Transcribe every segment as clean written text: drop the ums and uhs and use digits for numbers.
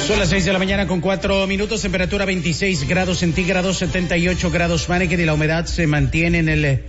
Son las 6 de la mañana con 4 minutos, temperatura 26 grados centígrados, 78 grados Fahrenheit y la humedad se mantiene en el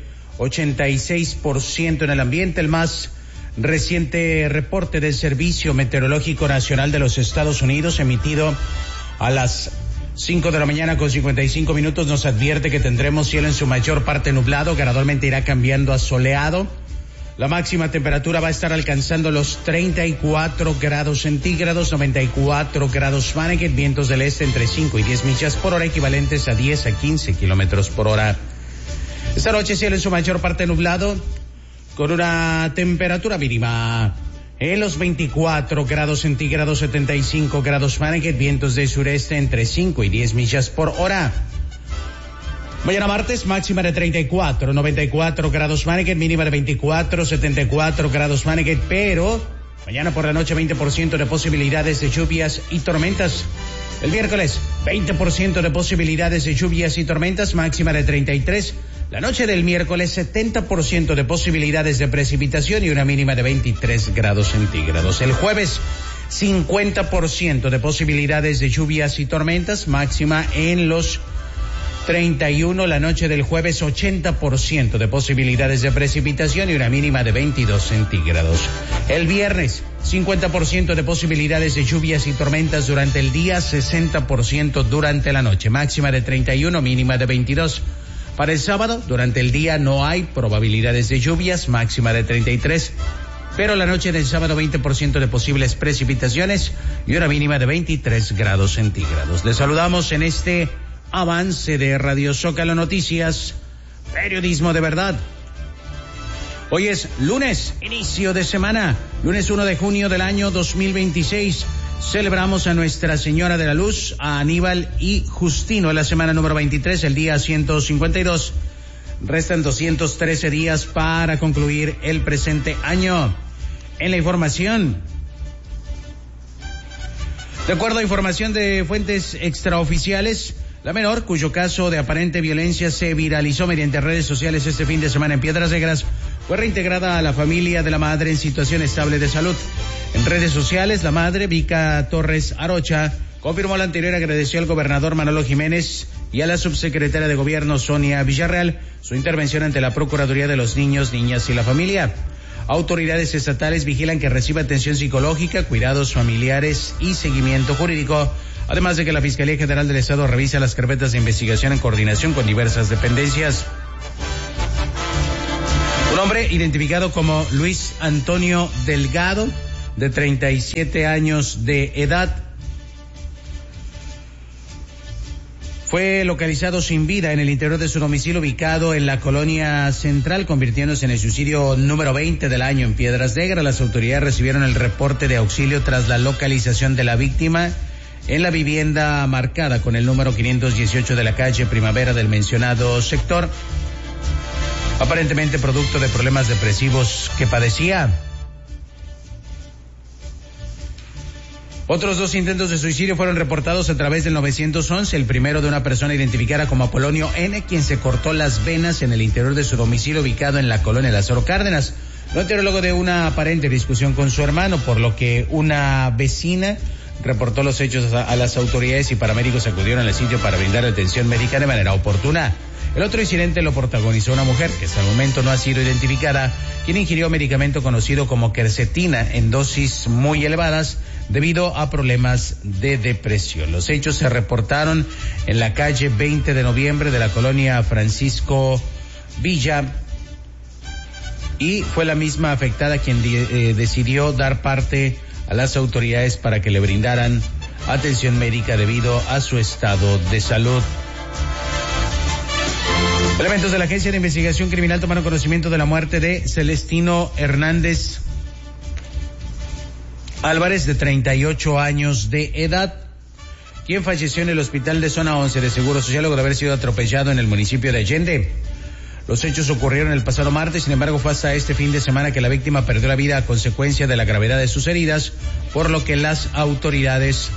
86% en el ambiente. El más reciente reporte del Servicio Meteorológico Nacional de los Estados Unidos, emitido a las 5 de la mañana con 55 minutos, nos advierte que tendremos cielo en su mayor parte nublado, gradualmente irá cambiando a soleado. La máxima temperatura va a estar alcanzando los 34 grados centígrados, 94 grados Fahrenheit, vientos del este entre 5 y 10 millas por hora, equivalentes a 10 a 15 kilómetros por hora. Esta noche cielo en su mayor parte nublado, con una temperatura mínima en los 24 grados centígrados, 75 grados Fahrenheit, vientos del sureste entre 5 y 10 millas por hora. Mañana martes, máxima de 34, 94 grados Fahrenheit, mínima de 24, 74 grados Fahrenheit, pero mañana por la noche 20% de posibilidades de lluvias y tormentas. El miércoles, 20% de posibilidades de lluvias y tormentas, máxima de 33. La noche del miércoles, 70% de posibilidades de precipitación y una mínima de 23 grados centígrados. El jueves, 50% de posibilidades de lluvias y tormentas, máxima en los 31, la noche del jueves 80% de posibilidades de precipitación y una mínima de 22 centígrados. El viernes 50% de posibilidades de lluvias y tormentas durante el día, 60% durante la noche, máxima de 31, mínima de 22. Para el sábado, durante el día no hay probabilidades de lluvias, máxima de 33, pero la noche del sábado 20% de posibles precipitaciones y una mínima de 23 grados centígrados. Les saludamos en este avance de Radio Zócalo Noticias, periodismo de verdad. Hoy es lunes, inicio de semana, lunes 1 de junio del año 2026. Celebramos a Nuestra Señora de la Luz, a Aníbal y Justino en la semana número 23, el día 152. Restan 213 días para concluir el presente año. En la información, de acuerdo a información de fuentes extraoficiales, la menor, cuyo caso de aparente violencia se viralizó mediante redes sociales este fin de semana en Piedras Negras, fue reintegrada a la familia de la madre en situación estable de salud. En redes sociales, la madre, Vica Torres Arocha, confirmó lo anterior y agradeció al gobernador Manolo Jiménez y a la subsecretaria de Gobierno, Sonia Villarreal, su intervención ante la Procuraduría de los Niños, Niñas y la Familia. Autoridades estatales vigilan que reciba atención psicológica, cuidados familiares y seguimiento jurídico, además de que la Fiscalía General del Estado revisa las carpetas de investigación en coordinación con diversas dependencias. Un hombre identificado como Luis Antonio Delgado, de 37 años de edad, fue localizado sin vida en el interior de su domicilio ubicado en la Colonia Central, convirtiéndose en el suicidio número 20 del año en Piedras Negras. Las autoridades recibieron el reporte de auxilio tras la localización de la víctima en la vivienda marcada con el número 518 de la calle Primavera del mencionado sector, aparentemente producto de problemas depresivos que padecía. Otros 2 intentos de suicidio fueron reportados a través del 911, el primero de una persona identificada como Apolonio N., quien se cortó las venas en el interior de su domicilio ubicado en la colonia Lázaro Cárdenas, lo anterior luego de una aparente discusión con su hermano, por lo que una vecina reportó los hechos a las autoridades y paramédicos acudieron al sitio para brindar atención médica de manera oportuna. El otro incidente lo protagonizó una mujer que hasta el momento no ha sido identificada, quien ingirió medicamento conocido como quercetina en dosis muy elevadas debido a problemas de depresión. Los hechos se reportaron en la calle 20 de noviembre de la colonia Francisco Villa y fue la misma afectada quien decidió dar parte a las autoridades para que le brindaran atención médica debido a su estado de salud. Elementos de la Agencia de Investigación Criminal tomaron conocimiento de la muerte de Celestino Hernández Álvarez, de 38 años de edad, quien falleció en el hospital de Zona 11 de Seguro Social luego de haber sido atropellado en el municipio de Allende. Los hechos ocurrieron el pasado martes, sin embargo fue hasta este fin de semana que la víctima perdió la vida a consecuencia de la gravedad de sus heridas, por lo que las autoridades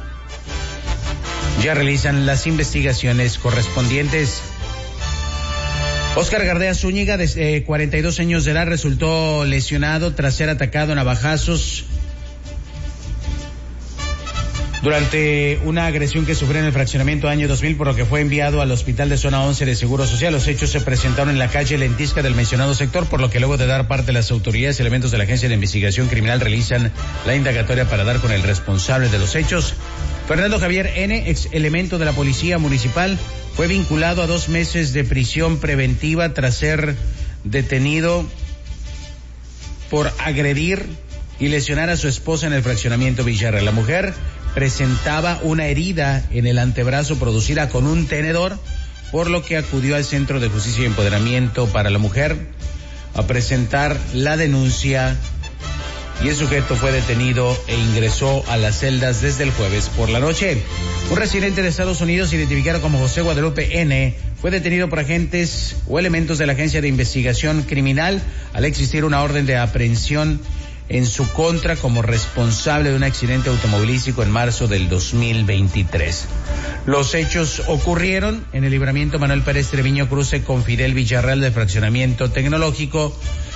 ya realizan las investigaciones correspondientes. Óscar Gardea Zúñiga, de 42 años de edad, resultó lesionado tras ser atacado a navajazos durante una agresión que sufrió en el fraccionamiento año 2000, por lo que fue enviado al hospital de zona 11 de Seguro Social. Los hechos se presentaron en la calle Lentisca del mencionado sector, por lo que luego de dar parte de las autoridades y elementos de la Agencia de Investigación Criminal realizan la indagatoria para dar con el responsable de los hechos. Fernando Javier N., ex elemento de la Policía Municipal, fue vinculado a 2 meses de prisión preventiva tras ser detenido por agredir y lesionar a su esposa en el fraccionamiento Villarreal. La mujer presentaba una herida en el antebrazo producida con un tenedor, por lo que acudió al Centro de Justicia y Empoderamiento para la Mujer a presentar la denuncia, y el sujeto fue detenido e ingresó a las celdas desde el jueves por la noche. Un residente de Estados Unidos, identificado como José Guadalupe N., fue detenido por agentes o elementos de la Agencia de Investigación Criminal al existir una orden de aprehensión en su contra como responsable de un accidente automovilístico en marzo del 2023. Los hechos ocurrieron en el libramiento Manuel Pérez Treviño, cruce con Fidel Villarreal del fraccionamiento tecnológico,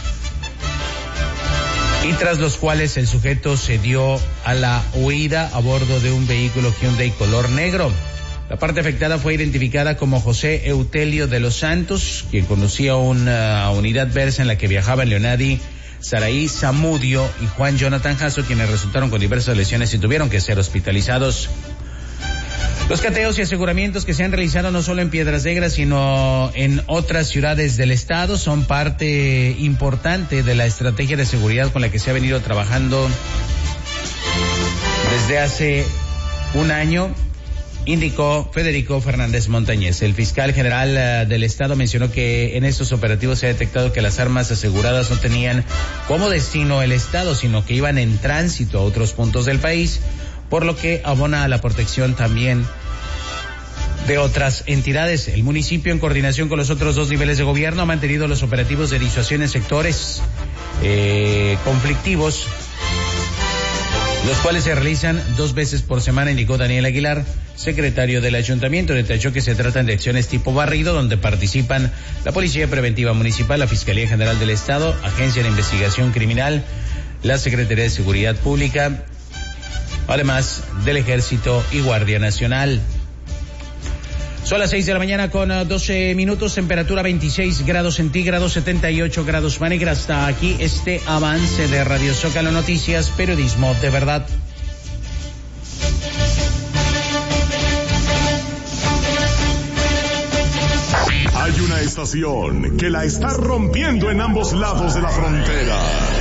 y tras los cuales el sujeto se dio a la huida a bordo de un vehículo Hyundai color negro. La parte afectada fue identificada como José Eutelio de los Santos, quien conducía una unidad Versa en la que viajaban Leonardi Saraí Zamudio y Juan Jonathan Jasso, quienes resultaron con diversas lesiones y tuvieron que ser hospitalizados. Los cateos y aseguramientos que se han realizado no solo en Piedras Negras, sino en otras ciudades del estado son parte importante de la estrategia de seguridad con la que se ha venido trabajando desde hace un año, indicó Federico Fernández Montañez. El fiscal general del estado mencionó que en estos operativos se ha detectado que las armas aseguradas no tenían como destino el estado, sino que iban en tránsito a otros puntos del país, por lo que abona a la protección también de otras entidades. El municipio, en coordinación con los otros 2 niveles de gobierno, ha mantenido los operativos de disuasión en sectores conflictivos, los cuales se realizan 2 veces por semana, indicó Daniel Aguilar, secretario del ayuntamiento. Detalló que se tratan de acciones tipo barrido, donde participan la Policía Preventiva Municipal, la Fiscalía General del Estado, Agencia de Investigación Criminal, la Secretaría de Seguridad Pública, además del Ejército y Guardia Nacional. Son las 6 de la mañana con 12 minutos, temperatura 26 grados centígrados, 78 grados Fahrenheit. Hasta aquí este avance de Radio Zócalo Noticias, periodismo de verdad. Hay una estación que la está rompiendo en ambos lados de la frontera.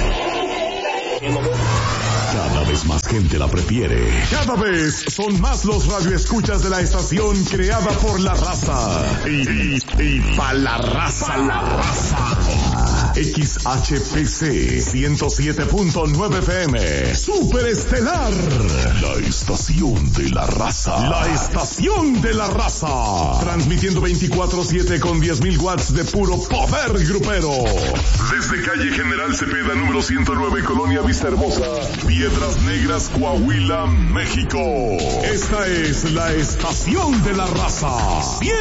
Cada vez más gente la prefiere. Cada vez son más los radioescuchas de la estación creada por la raza. Y pa' la raza. XHPC 107.9 FM. Superestelar. La estación de la raza. La estación de la raza. Transmitiendo 24/7 con 10,000 watts de puro poder grupero. Desde calle General Cepeda, número 109, Colonia Vista Hermosa, Piedras Negras, Coahuila, México. Esta es la estación de la raza.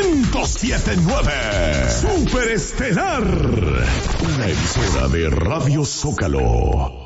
107.9. Superestelar. Una emisora de Radio Zócalo.